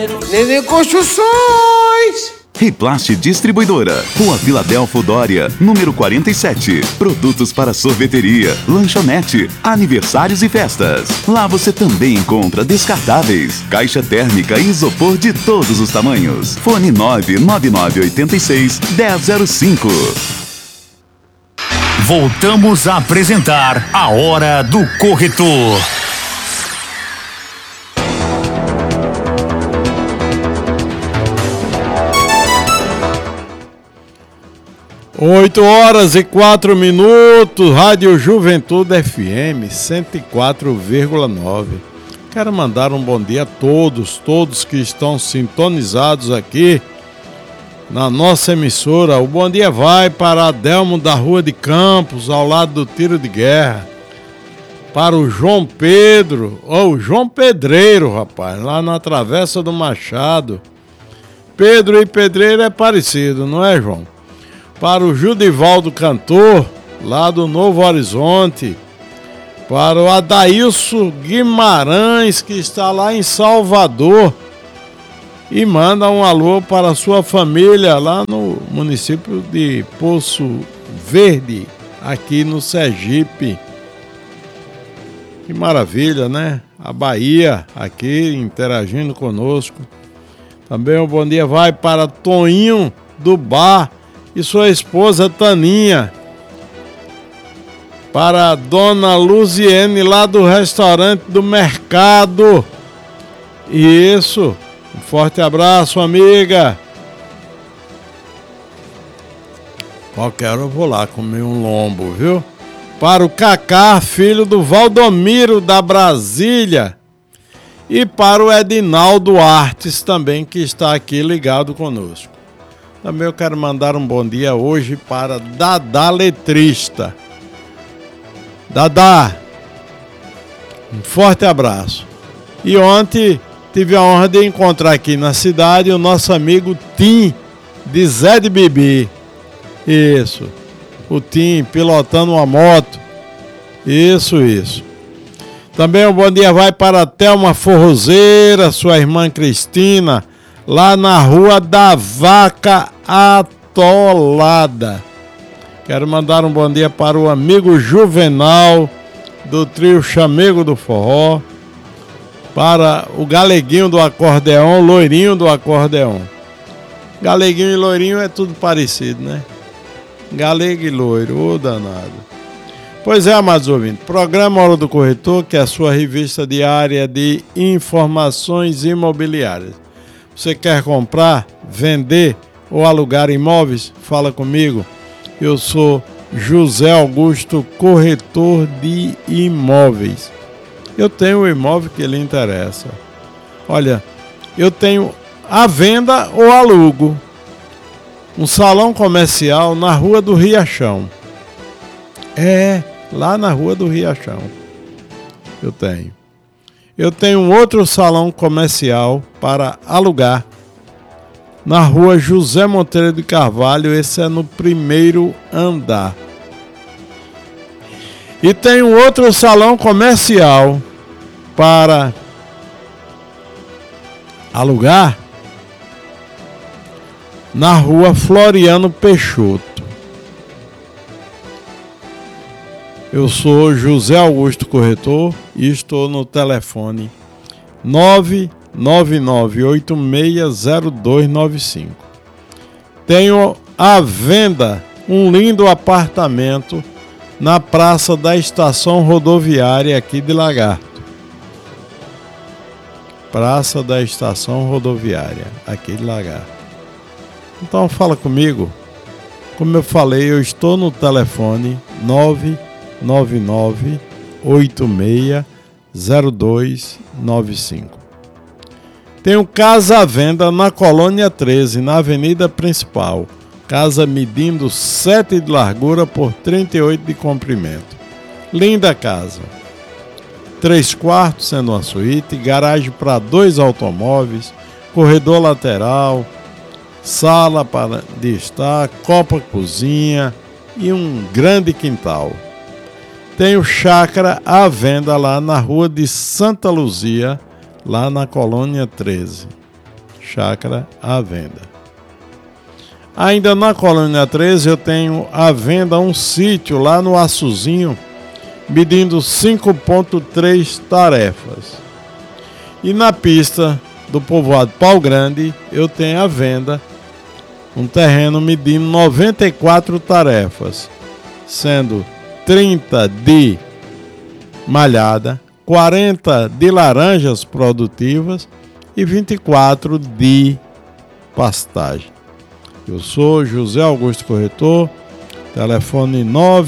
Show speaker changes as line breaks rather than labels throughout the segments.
Nenê Construções.
Riplast Distribuidora, Rua Filadelfo Dória, número 47. Produtos para sorveteria, lanchonete, aniversários e festas. Lá você também encontra descartáveis, caixa térmica e isopor de todos os tamanhos. Fone 99986-1005.
Voltamos a apresentar a Hora do Corretor.
8h04, Rádio Juventude FM 104,9. Quero mandar um bom dia a todos que estão sintonizados aqui na nossa emissora. O bom dia vai para Adelmo da Rua de Campos, ao lado do tiro de guerra. Para o João Pedro, ou João Pedreiro, rapaz, lá na Travessa do Machado. Pedro e Pedreiro é parecido, não é, João? Para o Judivaldo Cantor, lá do Novo Horizonte. Para o Adailson Guimarães, que está lá em Salvador. E manda um alô para a sua família lá no município de Poço Verde, aqui no Sergipe. Que maravilha, né? A Bahia aqui interagindo conosco. Também um bom dia vai para Toninho do Bar e sua esposa Taninha. Para a dona Luziene lá do restaurante do Mercado. Isso, um forte abraço, amiga. Qualquer hora eu vou lá comer um lombo, viu? Para o Cacá, filho do Valdomiro da Brasília. E para o Edinaldo Artes também, que está aqui ligado conosco. Também eu quero mandar um bom dia hoje para Dadá Letrista. Dadá, um forte abraço. E ontem tive a honra de encontrar aqui na cidade o nosso amigo Tim, de Zé de Bibi. Isso, o Tim pilotando uma moto. Isso. Também um bom dia vai para a Thelma Forrozeira, sua irmã Cristina, lá na Rua da Vaca Atolada. Quero mandar um bom dia para o amigo Juvenal, do trio Chamego do Forró. Para o Galeguinho do Acordeão, Loirinho do Acordeão. Galeguinho e Loirinho é tudo parecido, né? Galego e loiro, ô danado. Pois é, amados ouvintes, programa Hora do Corretor, que é a sua revista diária de informações imobiliárias. Você quer comprar, vender ou alugar imóveis? Fala comigo. Eu sou José Augusto, corretor de imóveis. Eu tenho o imóvel que lhe interessa. Olha, eu tenho a venda ou alugo um salão comercial na Rua do Riachão. Lá na Rua do Riachão. Eu tenho um outro salão comercial para alugar na Rua José Monteiro de Carvalho. Esse é no primeiro andar. E tem um outro salão comercial para alugar na Rua Floriano Peixoto. Eu sou José Augusto Corretor e estou no telefone 999860295. Tenho à venda um lindo apartamento na Praça da Estação Rodoviária aqui de Lagarto. Praça da Estação Rodoviária aqui de Lagarto. Então fala comigo. Como eu falei, eu estou no telefone 999860295. Tenho casa à venda na Colônia 13, na Avenida Principal. Casa medindo 7 de largura por 38 de comprimento. Linda casa. 3 quartos, sendo uma suíte, garagem para 2 automóveis, corredor lateral, sala para de estar, copa cozinha e um grande quintal. Tenho chácara à venda lá na Rua de Santa Luzia, lá na Colônia 13. chácara à venda. Ainda na Colônia 13 eu tenho à venda um sítio lá no Açuzinho, medindo 5,3 tarefas. E na pista do povoado Pau Grande eu tenho à venda um terreno medindo 94 tarefas, sendo 30 de malhada, 40 de laranjas produtivas e 24 de pastagem. Eu sou José Augusto Corretor, telefone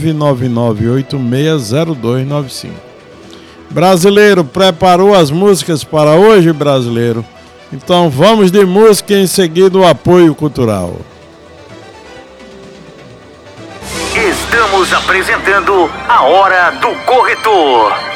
999860295. Brasileiro, preparou as músicas para hoje, brasileiro? Então vamos de música e em seguida o apoio cultural.
Estamos apresentando a Hora do Corretor.